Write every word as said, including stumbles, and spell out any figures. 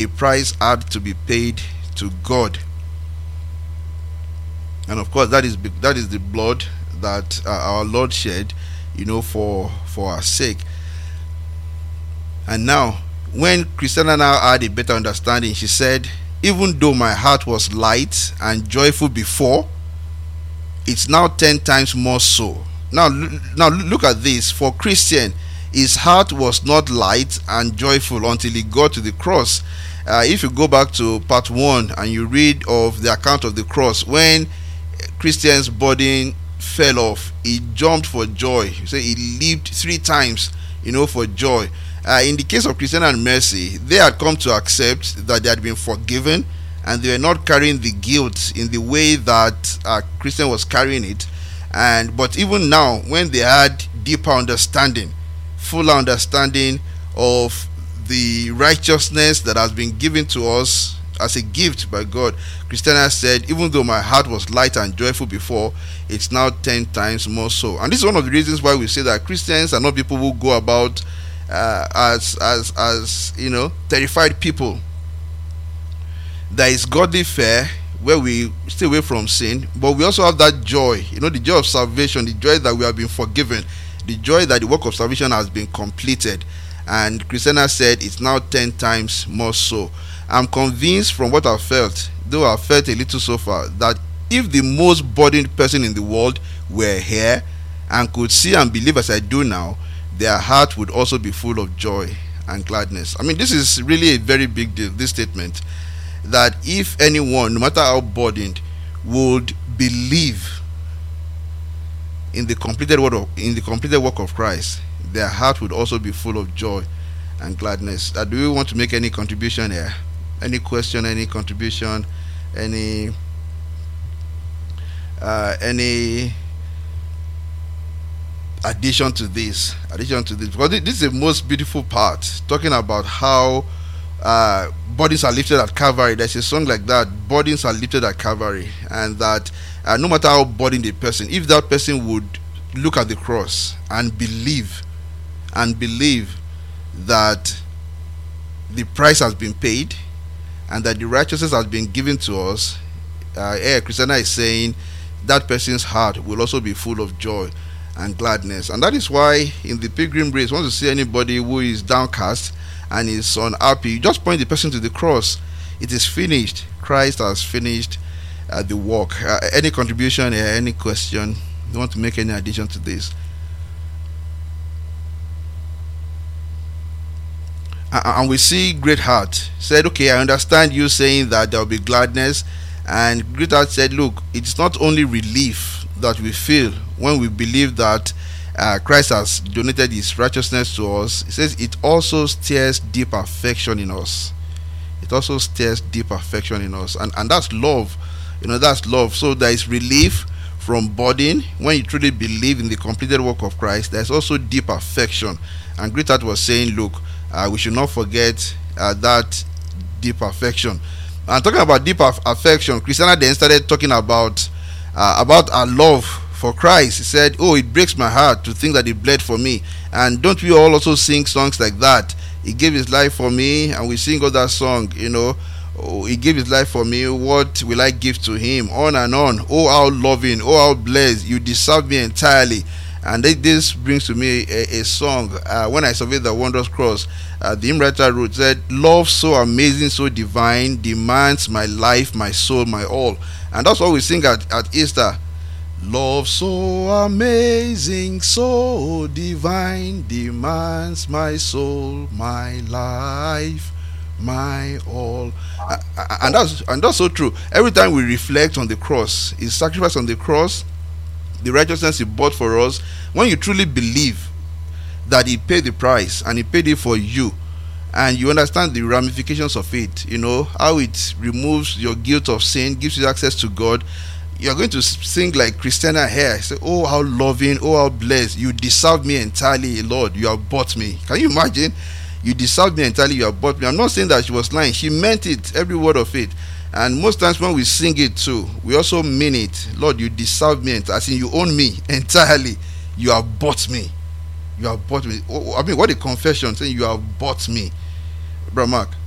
a price had to be paid to God. And of course, that is that is the blood that uh, our Lord shed, you know, for for our sake. And now, when Christiana now had a better understanding, she said, even though my heart was light and joyful before, it's now ten times more so. Now, now look at this. For Christian, his heart was not light and joyful until he got to the cross. Uh, if you go back to part one and you read of the account of the cross, when Christian's burden fell off, he jumped for joy. You say he leaped three times, you know, for joy. Uh, in the case of Christiana and Mercy, they had come to accept that they had been forgiven, and they were not carrying the guilt in the way that uh, Christian was carrying it. And but even now, when they had deeper understanding, fuller understanding of the righteousness that has been given to us as a gift by God, Christiana said, even though my heart was light and joyful before, it's now ten times more so. And this is one of the reasons why we say that Christians are not people who go about uh, as as as you know, terrified people. There is godly fear where we stay away from sin, but we also have that joy, you know, the joy of salvation, the joy that we have been forgiven, the joy that the work of salvation has been completed. And Christiana said it's now ten times more so. I'm convinced from what I've felt, though I've felt a little so far, that if the most burdened person in the world were here and could see and believe as I do now, their heart would also be full of joy and gladness. I mean, this is really a very big deal, this statement, that if anyone, no matter how burdened, would believe in the completed word of, in the completed work of Christ, their heart would also be full of joy and gladness. Uh, do you want to make any contribution here? Any question, any contribution, any uh, any addition to this? Addition to this, because this is the most beautiful part, talking about how uh, bodies are lifted at Calvary. There's a song like that, bodies are lifted at Calvary, and that uh, no matter how burdened a person, if that person would look at the cross and believe, and believe that the price has been paid, and that the righteousness has been given to us, uh, eh, Christiana is saying that person's heart will also be full of joy and gladness. And that is why in the pilgrim race, once you see anybody who is downcast and is unhappy, you just point the person to the cross. It is finished. Christ has finished uh, the work. Uh, any contribution here, any question? You want to make any addition to this? And we see Great Heart said, okay, I understand you saying that there will be gladness. And Great Heart said, look, it's not only relief that we feel when we believe that uh, Christ has donated his righteousness to us. It says it also stirs deep affection in us. It also stirs deep affection in us. And, and that's love. You know, that's love. So there is relief from burden when you truly believe in the completed work of Christ. There's also deep affection. And Great Heart was saying, look, Uh, we should not forget uh, that deep affection. And talking about deep aff- affection, Christiana then started talking about uh, about our love for Christ. He said, oh, it breaks my heart to think that he bled for me. And don't we all also sing songs like that? He gave his life for me, and we sing other song, you know, oh, he gave his life for me, what will I give to him? On and on. Oh, how loving, oh, how blessed, you deserve me entirely. And this brings to me a, a song, uh, When I Survey the Wondrous Cross. Uh, the hymn writer wrote, said, love so amazing, so divine, demands my life, my soul, my all. And that's what we sing at, at Easter. Love so amazing, so divine, demands my soul, my life, my all. Uh, and that's and that's so true. Every time we reflect on the cross, his sacrifice on the cross, the righteousness he bought for us, when you truly believe that he paid the price and he paid it for you, and you understand the ramifications of it, you know, how it removes your guilt of sin, gives you access to God, you're going to sing like Christiana here. Say, oh, how loving, oh, how blessed, you deserve me entirely, Lord, you have bought me. Can you imagine? You deserve me entirely, you have bought me. I'm not saying that she was lying. She meant it, every word of it. And most times when we sing it too, we also mean it. Lord, you deserve me, as in you own me entirely. You have bought me. You have bought me. I mean, what a confession, saying you have bought me. Brother Mark.